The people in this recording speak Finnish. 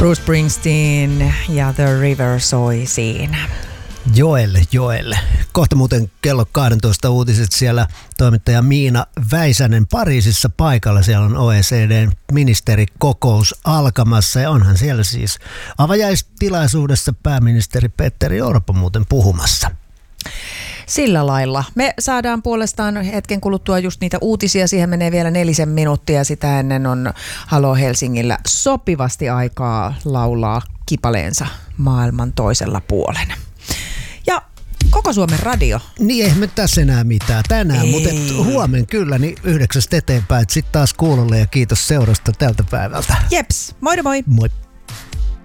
Bruce Springsteen ja The River soi siinä. Joelle. Kohta muuten kello 12 uutiset, siellä toimittaja Miina Väisänen Pariisissa paikalla. Siellä on OECDn ministerikokous alkamassa ja onhan siellä siis avajaistilaisuudessa pääministeri Petteri Orpo muuten puhumassa. Sillä lailla. Me saadaan puolestaan hetken kuluttua just niitä uutisia. Siihen menee vielä 4 minuuttia. Sitä ennen on Halo Helsingillä sopivasti aikaa laulaa kipaleensa maailman toisella puolen. Ja koko Suomen radio. Niin ei me tässä enää mitään tänään, mutta huomen kyllä, niin 9 eteenpäin. Sitten taas kuulolle ja kiitos seurasta tältä päivältä. Jeps, moi moi! Moi!